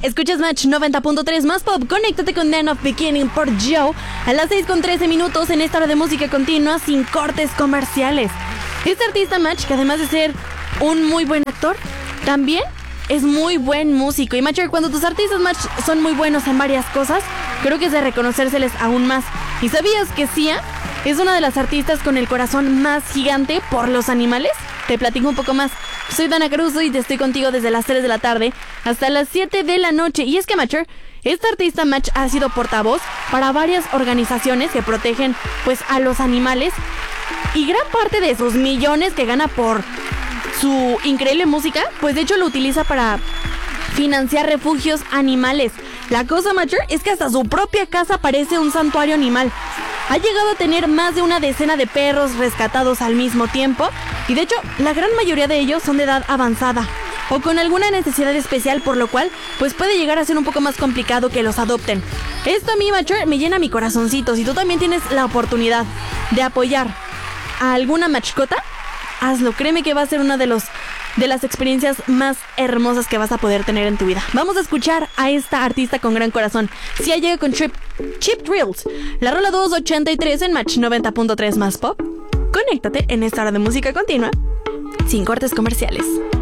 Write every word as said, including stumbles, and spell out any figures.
Escuchas Match noventa punto tres más pop. Conéctate con The End of Beginning por Joe a las seis con trece minutos en esta hora de música continua sin cortes comerciales. Este artista Match, que además de ser un muy buen actor, también es muy buen músico. Y Matcher, cuando tus artistas Match son muy buenos en varias cosas, creo que es de reconocérseles aún más. ¿Y sabías que Sia es una de las artistas con el corazón más gigante por los animales? Te platico un poco más. Soy Dana Caruso y te estoy contigo desde las tres de la tarde hasta las siete de la noche. Y es que Matcher, esta artista Match ha sido portavoz para varias organizaciones que protegen pues a los animales, y gran parte de sus millones que gana por su increíble música, pues de hecho lo utiliza para financiar refugios animales. La cosa, Matcher, es que hasta su propia casa parece un santuario animal. Ha llegado a tener más de una decena de perros rescatados al mismo tiempo, y de hecho la gran mayoría de ellos son de edad avanzada o con alguna necesidad especial, por lo cual pues puede llegar a ser un poco más complicado que los adopten. Esto a mí, Matcher, me llena mi corazoncito. Si tú también tienes la oportunidad de apoyar a alguna mascota, hazlo. Créeme que va a ser una de los de las experiencias más hermosas que vas a poder tener en tu vida. Vamos a escuchar a esta artista con gran corazón. Sia llega con Chip, Chip Drills, la rola doscientos ochenta y tres en Match noventa punto tres más pop. Conéctate en esta hora de música continua sin cortes comerciales.